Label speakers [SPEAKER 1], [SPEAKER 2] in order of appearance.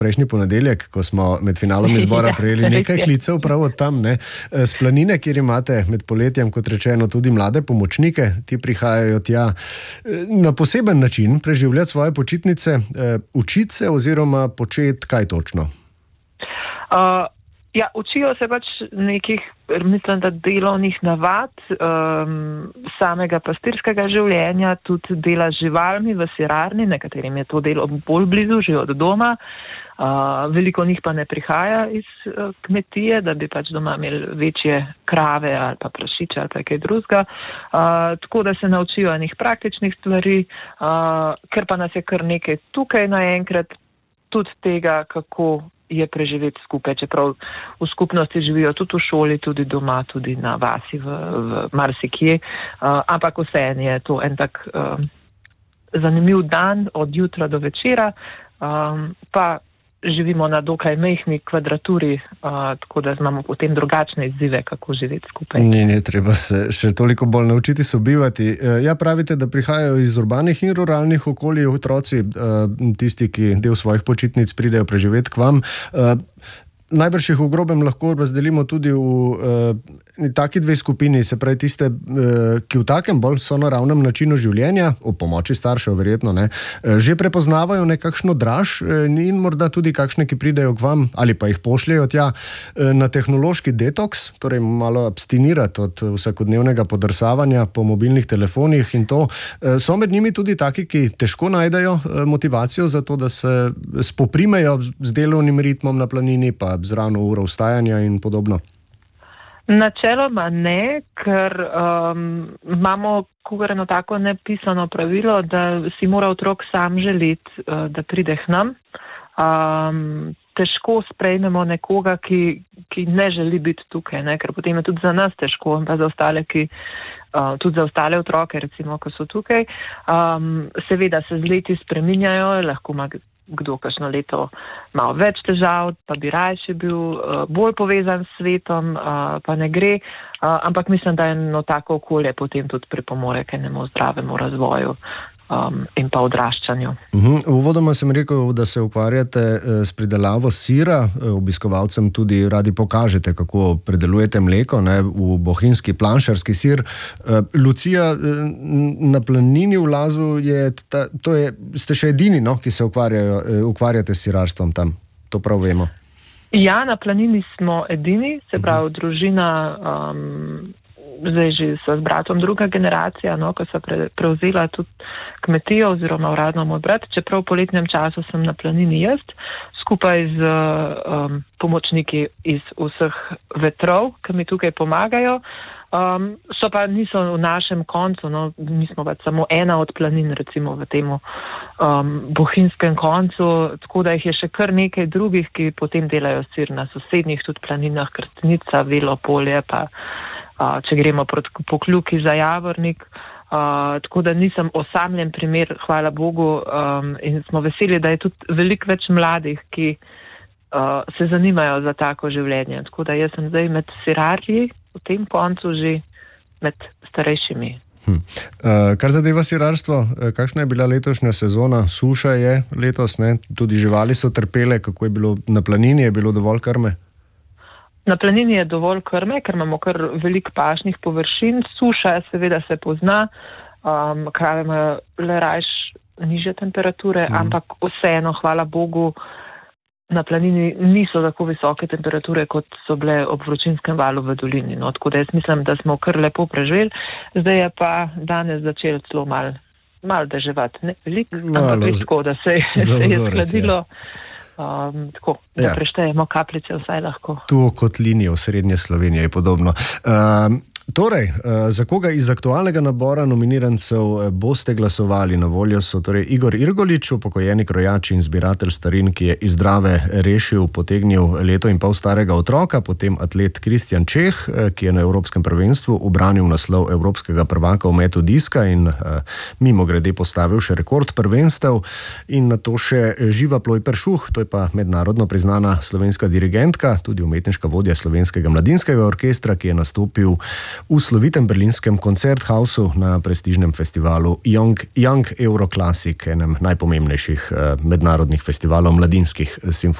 [SPEAKER 1] prejšnji ponedeljek, ko smo med finalom izbora prejeli nekaj klicev prav od tam, ne, s planine, kjer imate med poletjem, kot rečeno, tudi mlade pomočnike, ti prihajajo tja na poseben način preživljati svoje počitnice, učiti se oziroma početi kaj točno?
[SPEAKER 2] Ja, učijo se pač nekih, mislim, da delovnih navad, samega pastirskega življenja, tudi dela z živalmi v sirarni, nekaterim je to delo bolj blizu, že od doma. Veliko njih pa ne prihaja iz kmetije, da bi pač doma imeli večje krave ali pa prašiče ali pa kaj drugega. Tako da se naučijo enih praktičnih stvari, ker pa nas je kar nekaj tukaj naenkrat, tudi tega, kako je preživeti skupaj, čeprav v skupnosti živijo tudi v šoli, tudi doma, tudi na vasi v marsikje, ampak vseeno je to en tak zanimiv dan od jutra do večera, pa živimo na dokaj majhni kvadraturi, tako da imamo potem drugačne izzive, kako živeti skupaj.
[SPEAKER 1] Ne, treba se še toliko bolj naučiti sobivati. Ja, pravite, da prihajajo iz urbanih in ruralnih okolij otroci, tisti, ki del svojih počitnic pridejo preživeti k vam. Najbrž jih v grobem lahko razdelimo tudi v taki dve skupini, se pravi tiste, ki v takem bolj sonaravnem načinu življenja, ob pomoči staršev verjetno, ne, že prepoznavajo nekakšno draž in morda tudi kakšne, ki pridejo k vam ali pa jih pošljejo tja na tehnološki detoks, torej malo abstinirati od vsakodnevnega podrsavanja po mobilnih telefonih in to. So med njimi tudi taki, ki težko najdejo motivacijo za to, da se spoprimejo z delovnim ritmom na planini, pa zrano uro vstajanja in podobno?
[SPEAKER 2] Načeloma ne, ker imamo eno tako nepisano pravilo, da si mora otrok sam želeti, da pride k nam. Težko sprejmemo nekoga, ki ne želi biti tukaj, ne? Ker potem je tudi za nas težko, pa za ostale, tudi za ostale otroke, recimo, ko so tukaj. Seveda se z leti spreminjajo, lahko ima kdo kakšno leto malo več težav, pa bi rajši bil bolj povezan s svetom, pa ne gre. Ampak mislim, da eno tako okolje potem tudi pripomore k enemu zdravemu razvoju in pa odraščanju.
[SPEAKER 1] Uvodoma sem rekel, da se ukvarjate s pridelavo sira, obiskovalcem tudi radi pokažete, kako predelujete mleko, ne, v bohinjski planšarski sir. Lucija, na planini v Lazu ste še edini, no, ki se ukvarjate s sirarstvom tam. To prav vemo.
[SPEAKER 2] Ja, na planini smo edini, se pravi družina, zdaj že so z bratom druga generacija, no, ko so prevzela tudi kmetijo oziroma uradno moj brat, čeprav v poletnem času sem na planini jaz, skupaj z pomočniki iz vseh vetrov, ki mi tukaj pomagajo. So pa niso v našem koncu, no, mi smo pa samo ena od planin, recimo v tem bohinjskem koncu, tako da jih je še kar nekaj drugih, ki potem delajo sir na sosednjih tudi planinah, Krstnica, Velo polje, pa če gremo proti Pokljuki za Javornik, tako da nisem osamljen primer, hvala Bogu, in smo veseli, da je tudi veliko več mladih, ki se zanimajo za tako življenje. Tako da jaz sem zdaj med sirarji, v tem koncu že med starejšimi.
[SPEAKER 1] Kar zadeva sirarstvo, kakšna je bila letošnja sezona? Suša je letos, ne? Tudi živali so trpele, kako je bilo na planini, je bilo dovolj krme?
[SPEAKER 2] Na planini je dovolj krme, ker imamo kar veliko pašnih površin. Suša seveda se pozna, krave imajo le rajš nižje temperature, ampak vseeno, hvala Bogu, na planini niso tako visoke temperature, kot so bile ob vročinskem valu v dolini. No, tako da jaz mislim, da smo kar lepo preživeli. Zdaj je pa danes začel celo malo deževati, ne veliko, ampak veliko, da se je skladilo. Tako, da preštejemo kapljice, vsaj lahko.
[SPEAKER 1] Tu kot linijo v srednje Slovenije je podobno. Torej, za koga iz aktualnega nabora nominirancev boste glasovali? Na voljo so torej Igor Irgolič, upokojeni krojač in zbiratelj starin, ki je iz Drave rešil, potegnil leto in pol starega otroka, potem atlet Kristjan Čeh, ki je na Evropskem prvenstvu ubranil naslov evropskega prvaka v metu diska in mimogrede postavil še rekord prvenstev, in nato še Živa Plojper Šuh, to je pa mednarodno priznana slovenska dirigentka, tudi umetniška vodja Slovenskega mladinskega orkestra, ki je nastopil v slovitem berlinskem Konzerthausu na prestižnem festivalu Young Euroclassic, enem najpomembnejših mednarodnih festivalov mladinskih simfonij.